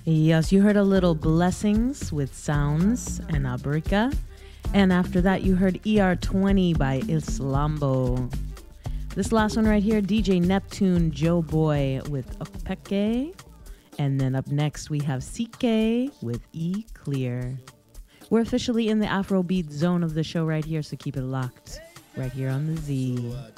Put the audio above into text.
Yes, you heard a little Blessings with Sounds and Abrika. And after that, you heard ER20 by Islambo. This last one right here, DJ Neptune Joe Boy with Opeke. And then up next, we have CK with E Clear. We're officially in the Afrobeat zone of the show right here, so keep it locked right here on the Z.